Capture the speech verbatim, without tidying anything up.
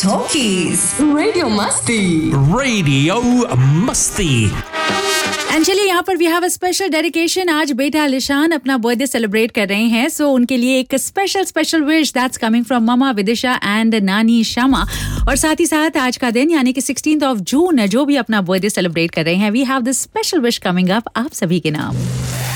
Talkies. Radio Masti. Radio Musty. And चलिए यहाँ पर we have a special dedication. आज बेटा अलिशान अपना बर्थडे सेलिब्रेट कर रहे हैं, सो so, उनके लिए एक special special wish that's coming from mama Vidisha and नानी शमा. और साथ ही साथ आज का दिन यानी कि सिक्सटीन्थ ऑफ जून जो भी अपना बर्थडे सेलिब्रेट कर रहे हैं, we have this special wish coming up आप सभी के नाम.